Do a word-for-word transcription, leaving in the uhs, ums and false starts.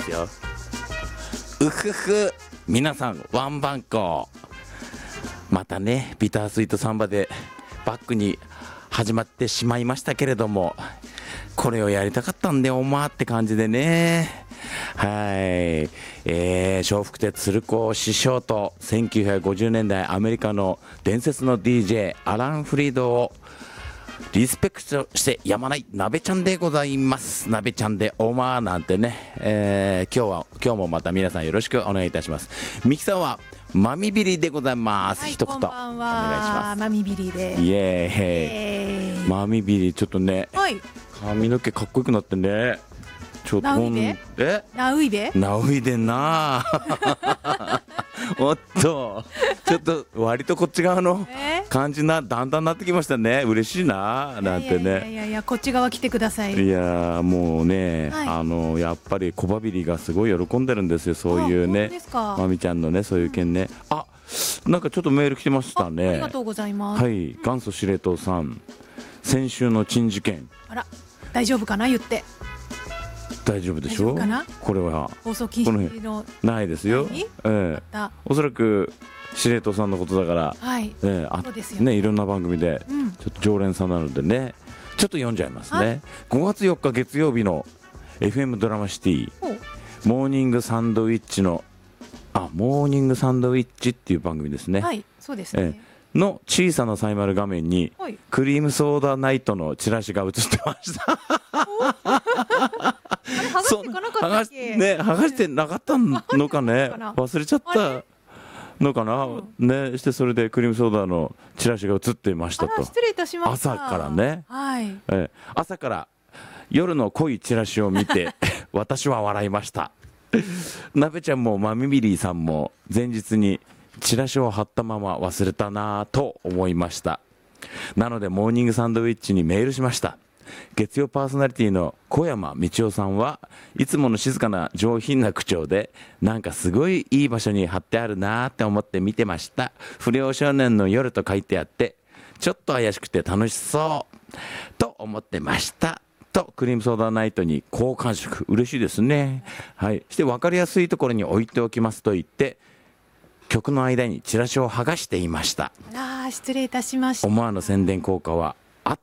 ますよ。うふふ、皆さんワンバンコまたね、ビタースイートサンバでバックに始まってしまいましたけれども、これをやりたかったんでおまーって感じでね。はい、えー、笑福亭鶴光師匠とせんきゅうひゃくごじゅうねんだいアメリカの伝説の ディージェー アラン・フリードをリスペクトしてやまない鍋ちゃんでございます。鍋ちゃんでおまーなんてね、えー、今日は今日もまた皆さんよろしくお願いいたします。ミキさんはマミビリでございます、はい、一言お願いします。 マミビリでイエーイ、マミビリちょっとね、はい、髪の毛かっこよくなってね、ちょっとナウイベえナウイベナウイでなおっとちょっと割とこっち側の感じなだんだんなってきましたね。嬉しいななんてね。 いやいやいやこっち側来てください。 いやもうね、はい、あのやっぱりコバビリがすごい喜んでるんですよ。そういうねまみちゃんのねそういう件ね、うん、あなんかちょっとメール来てましたね。 あ, ありがとうございます。 はい、元祖司令塔さん、先週の珍事件、 あら大丈夫かな言って。 大丈夫でしょう。これは放送禁止のないですよ、ええ、おそらく司令塔さんのことだから、はい、ええ、あそうですよね、いろんな番組で、うん、ちょっと常連さんなのでね、ちょっと読んじゃいますね。ごがつよっか月曜日の エフエム ドラマシティモーニングサンドウィッチのあモーニングサンドウィッチっていう番組ですね。 はいそうですね、ええ、の小さなサイマル画面に、はい、クリームソーダナイトのチラシが映ってました剥がしていかなかったっけね、剥がしてなかったのかね忘れちゃったのかな、うん、ね、してそれでクリームソーダのチラシが映っていましたと。 失礼いたしました。 朝からね、 はい、 え朝から夜の濃いチラシを見て私は笑いましたなべちゃんもマミミリーさんも前日にチラシを貼ったまま忘れたなと思いました。なのでモーニングサンドウィッチにメールしました。月曜パーソナリティの小山道夫さんはいつもの静かな上品な口調でなんかすごいいい場所に貼ってあるなって思って見てました。不良少年の夜と書いてあってちょっと怪しくて楽しそうと思ってましたとクリームソーダナイトに好感触。嬉しいですね。はい、して分かりやすいところに置いておきますと言って曲の間にチラシを剥がしていました。 あー失礼いたしました。 思わぬ宣伝効果は